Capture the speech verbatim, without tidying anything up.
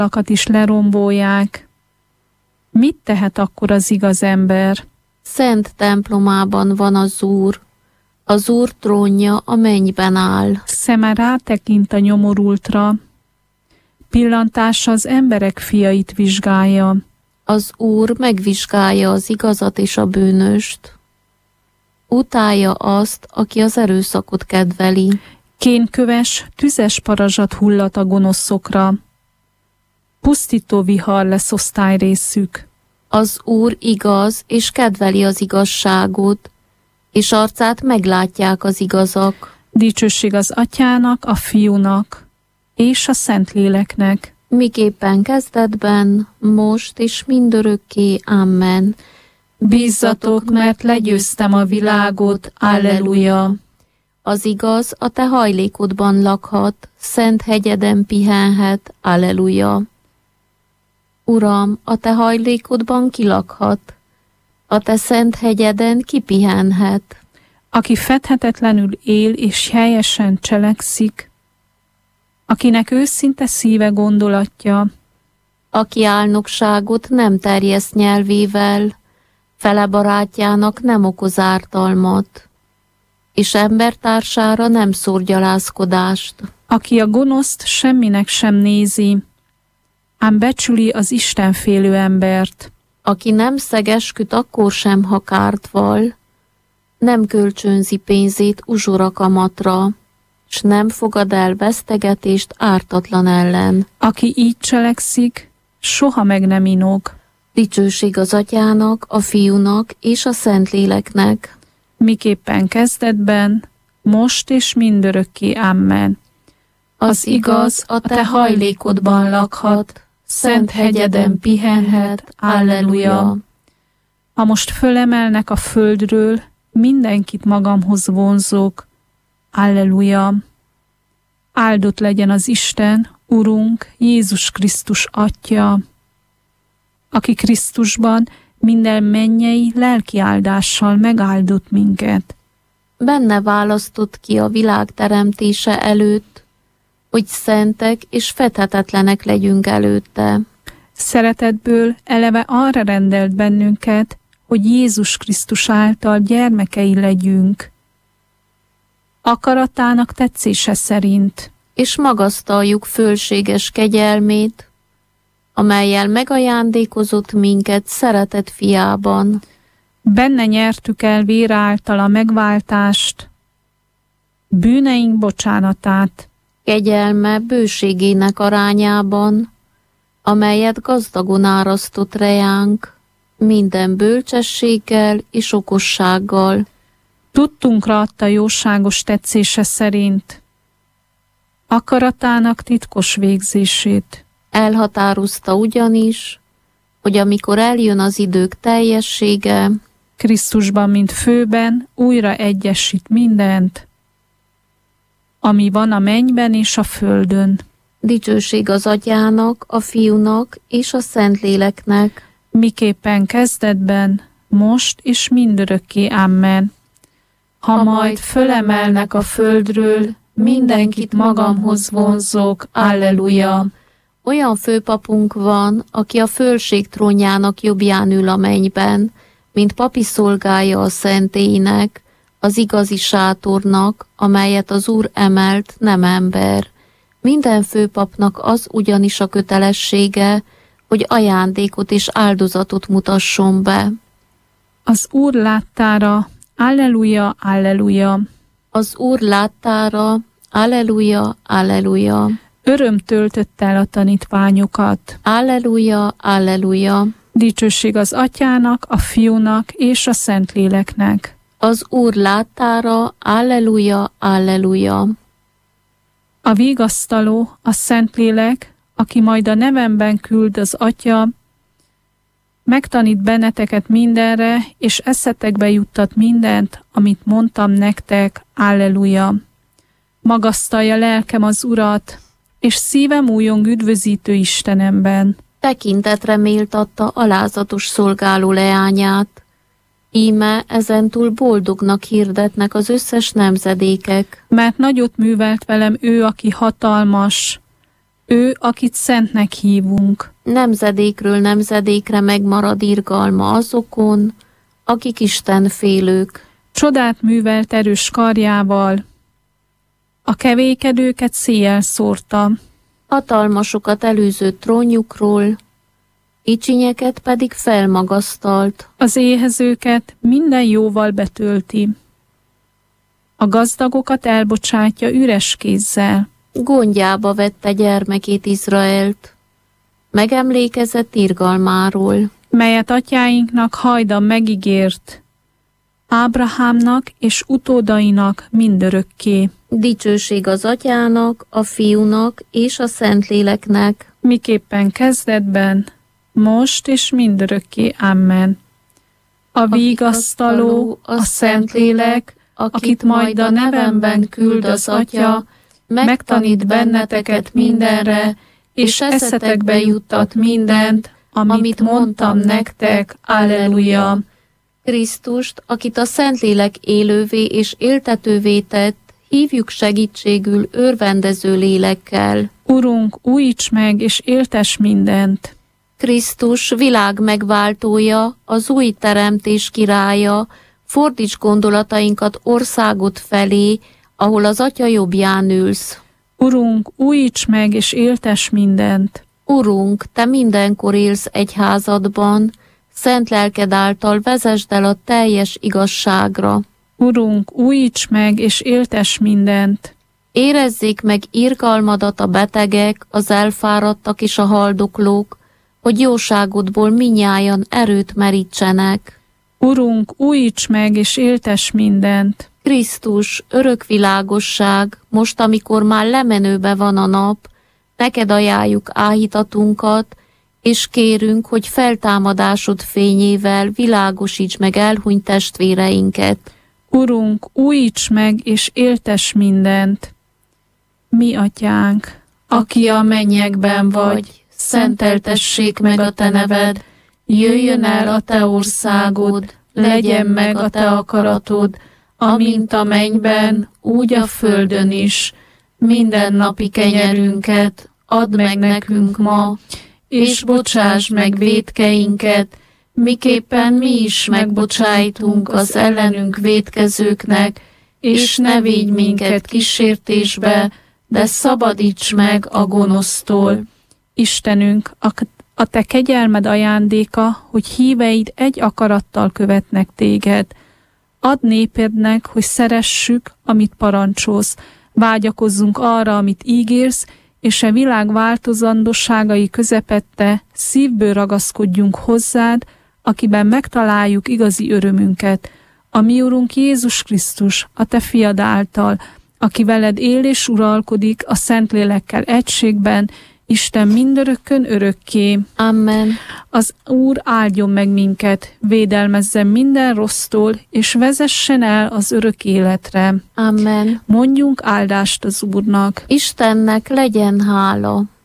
falakat is lerombolják. Mit tehet akkor az igaz ember? Szent templomában van az Úr, az Úr trónja a mennyben áll. Szeme rátekint a nyomorultra, pillantása az emberek fiait vizsgálja. Az Úr megvizsgálja az igazat és a bűnöst. Utálja azt, aki az erőszakot kedveli. Kénköves, tüzes parazsat hullat a gonoszokra. Pusztító vihar lesz osztályrészük. Az Úr igaz, és kedveli az igazságot, és arcát meglátják az igazak. Dicsőség az Atyának, a Fiúnak, és a Szentléleknek. Miképpen kezdetben, most és mindörökké. Amen. Bízzatok, mert legyőztem a világot. Alleluja! Az igaz a te hajlékodban lakhat, szent hegyeden pihenhet. Alleluja! Uram, a te hajlékodban kilakhat, a te szent hegyeden kipihenhet. Aki fedhetetlenül él és helyesen cselekszik, akinek őszinte szíve gondolatja, aki álnokságot nem terjeszt nyelvével, fele barátjának nem okoz ártalmat, és embertársára nem szór gyalázkodást. Aki a gonoszt semminek sem nézi, ám becsüli az istenfélő embert. Aki nem szegesküt akkor sem, ha kárt val, nem kölcsönzi pénzét uzsorakamatra, s nem fogad el vesztegetést ártatlan ellen. Aki így cselekszik, soha meg nem inog. Dicsőség az Atyának, a Fiúnak és a Szentléleknek. Miképpen kezdetben, most és mindörökké. Amen. Az igaz a te hajlékodban lakhat, szent hegyeden pihenhet. Alleluja! Ha most fölemelnek a földről, mindenkit magamhoz vonzok. Alleluja! Áldott legyen az Isten, Urunk, Jézus Krisztus Atya, aki Krisztusban minden mennyei lelki áldással megáldott minket. Benne választott ki a világ teremtése előtt, hogy szentek és fedhetetlenek legyünk előtte. Szeretetből eleve arra rendelt bennünket, hogy Jézus Krisztus által gyermekei legyünk. Akaratának tetszése szerint. És magasztaljuk fölséges kegyelmét, amellyel megajándékozott minket szeretett fiában. Benne nyertük el vér által a megváltást, bűneink bocsánatát. Kegyelme bőségének arányában, amelyet gazdagon árasztott rejánk, minden bölcsességgel és okossággal. Tudtunkra adta jóságos tetszése szerint, akaratának titkos végzését. Elhatározta ugyanis, hogy amikor eljön az idők teljessége, Krisztusban, mint főben, újra egyesít mindent, ami van a mennyben és a földön. Dicsőség az Atyának, a Fiúnak és a Szentléleknek. Miképpen kezdetben, most és mindörökké. Amen. Ha, ha majd fölemelnek a földről, mindenkit magamhoz vonzok. Alleluja! Olyan főpapunk van, aki a fölség trónjának jobbján ül a mennyben, mint papi szolgája a szentélynek, az igazi sátornak, amelyet az Úr emelt, nem ember. Minden főpapnak az ugyanis a kötelessége, hogy ajándékot és áldozatot mutasson be. Az Úr láttára, alleluja, alleluja. Az Úr láttára, alleluja, alleluja. Öröm töltött el a tanítványokat. Alleluja, alleluja. Dicsőség az Atyának, a Fiúnak és a Szentléleknek. Az Úr láttára, alleluja, alleluja. A vigasztaló, a Szentlélek, aki majd a nevemben küld az Atya, megtanít benneteket mindenre, és eszetekbe juttat mindent, amit mondtam nektek. Alleluja! Magasztalja lelkem az Urat, és szívem újong üdvözítő Istenemben. Tekintetre méltatta alázatos szolgáló leányát. Íme ezentúl boldognak hirdetnek az összes nemzedékek. Mert nagyot művelt velem ő, aki hatalmas, Ő, akit szentnek hívunk. Nemzedékről nemzedékre megmarad irgalma azokon, akik Isten félők. Csodát művelt erős karjával. A kevékedőket széjjel szórta. Hatalmasokat előző trónjukról, kicsinyeket pedig felmagasztalt. Az éhezőket minden jóval betölti. A gazdagokat elbocsátja üres kézzel. Gondjába vette gyermekét Izraelt. Megemlékezett irgalmáról, melyet atyáinknak hajdan megígért, Ábrahámnak és utódainak mindörökké. Dicsőség az atyának, a fiúnak és a Szentléleknek, miképpen kezdetben, most és mindörökké. Amen. A vigasztaló, a Szentlélek, akit majd a nevemben küld az Atya, megtanít benneteket mindenre, és eszetekbe juttat mindent, amit mondtam nektek. Alleluja! Krisztust, akit a Szentlélek élővé és éltetővé tett, hívjuk segítségül örvendező lélekkel. Urunk, újíts meg és éltess mindent! Krisztus világ megváltója, az új teremtés királya, fordíts gondolatainkat országot felé, ahol az Atya jobbján ülsz. Urunk, újíts meg és éltess mindent! Urunk, Te mindenkor élsz egyházadban, szent lelked által vezesd el a teljes igazságra. Urunk, újíts meg és éltess mindent! Érezzék meg irgalmadat a betegek, az elfáradtak és a haldoklók, hogy jóságodból minnyájan erőt merítsenek. Urunk, újíts meg és éltess mindent! Krisztus, örök világosság, most, amikor már lemenőbe van a nap, neked ajánljuk áhítatunkat, és kérünk, hogy feltámadásod fényével világosíts meg elhunyt testvéreinket. Urunk, újíts meg és éltess mindent! Mi atyánk, aki a mennyekben vagy, szenteltessék meg a te neved, jöjjön el a te országod, legyen meg a te akaratod, amint a mennyben, úgy a földön is. Minden napi kenyerünket add meg nekünk ma, és bocsáss meg vétkeinket, miképpen mi is megbocsájtunk az ellenünk vétkezőknek, és ne védj minket kísértésbe, de szabadíts meg a gonosztól. Istenünk, a te kegyelmed ajándéka, hogy híveid egy akarattal követnek téged. Add népednek, hogy szeressük, amit parancsolsz, vágyakozzunk arra, amit ígérsz, és a világ változandosságai közepette szívből ragaszkodjunk hozzád, akiben megtaláljuk igazi örömünket. A mi Urunk Jézus Krisztus, a te fiad által, aki veled él és uralkodik a Szentlélekkel egységben, Isten mindörökkön örökké. Amen. Az Úr áldjon meg minket, védelmezzen minden rossztól, és vezessen el az örök életre. Amen. Mondjunk áldást az Úrnak. Istennek legyen hála.